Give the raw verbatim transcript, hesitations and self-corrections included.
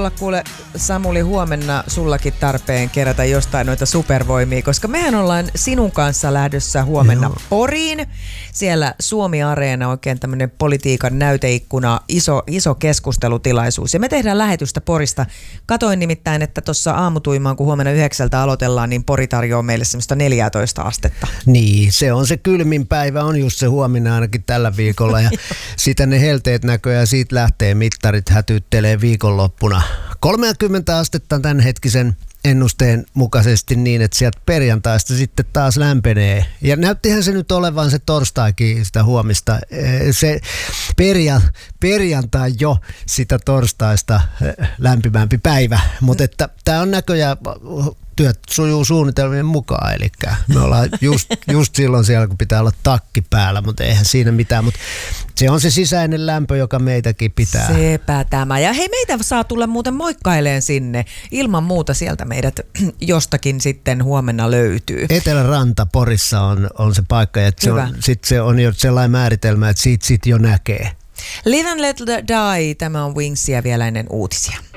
olla kuule Samuli huomenna sullakin tarpeen kerätä jostain noita supervoimia, koska mehän ollaan sinun kanssa lähdössä huomenna Joo. Poriin. Siellä Suomi-areena, oikein tämmöinen politiikan näyteikkuna, iso, iso keskustelutilaisuus. Ja me tehdään lähetystä Porista. Katoin nimittäin, että tuossa aamutuimaan, kun huomenna yhdeksältä aloitellaan, niin Pori tarjoaa meille semmoista neljätoista astetta. Niin, se on se kylmin päivä, on just se huomenna ainakin tällä viikolla. Ja sitä ne helteet näköjään, siitä lähtee mittarit hätyttelee viikonloppuna. kolmekymmentä astetta tämänhetkisen ennusteen mukaisesti niin, että sieltä perjantaista sitten taas lämpenee. Ja näyttihän se nyt olevan se torstaikin sitä huomista. Se perja, perjantai jo sitä torstaista lämpimämpi päivä. Mutta että tämä on näköjään työt sujuu suunnitelmien mukaan, eli me ollaan just, just silloin siellä, kun pitää olla takki päällä, mutta eihän siinä mitään, mutta se on se sisäinen lämpö, joka meitäkin pitää. Sepä tämä. Ja hei, meitä saa tulla muuten moikkaileen sinne. Ilman muuta sieltä meidät jostakin sitten huomenna löytyy. Eteläranta Porissa on, on se paikka, ja se on, sit se on jo sellainen määritelmä, että siitä sit jo näkee. Live and Let Die, tämä on Wings ja vielä ennen uutisia.